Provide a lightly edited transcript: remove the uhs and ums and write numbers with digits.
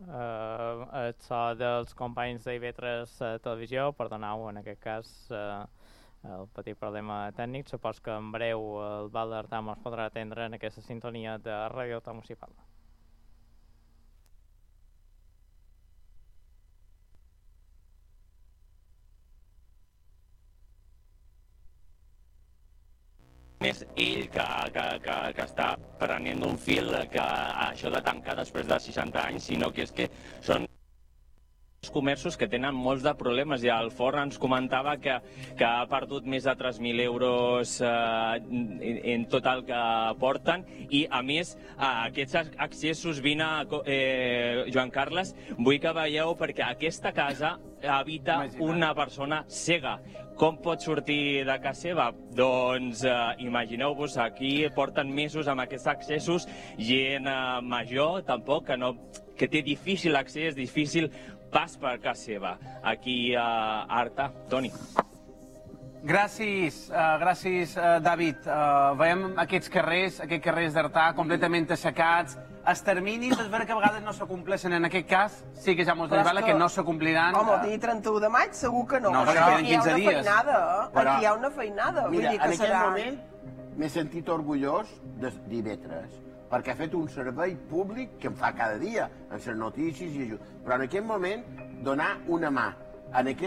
el so dels companys d'IV3 Televisió, perdoneu en aquest cas el petit problema tècnic. Supos que en breu el Val d'Artam es podrà atendre en aquesta sintonia de Ràdio Alta Municipal. És ell que està prenent un fil que això de tancar després de 60 anys, sinó que és que són comerços que tenen molts de problemes. I el Forn ens comentava que ha perdut més de 3.000 euros en tot el que porten, i a més aquests accessos, Joan Carles, vull que veieu, perquè aquesta casa habita una persona cega. Com pot sortir de casa seva? Doncs imagineu-vos, aquí porten mesos amb aquests accessos, gent major, tampoc, que té difícil accés, difícil pas per casa seva. Aquí a Arta, Toni. Gràcies, David. Veiem aquests carrers d'Artà completament assecats. Els terminis, és vera que a vegades no s'acompleixen. En aquest cas, sí que ja mos arriba que no s'acompliran. Home, el dia 31 de maig segur que no. No, perquè queden 15 dies. Aquí hi ha una feinada. Mira, en aquest moment m'he sentit orgullós d'IV3, perquè ha fet un servei públic que em fa cada dia, en les notícies i això. Però en aquest moment, donar una mà en aquest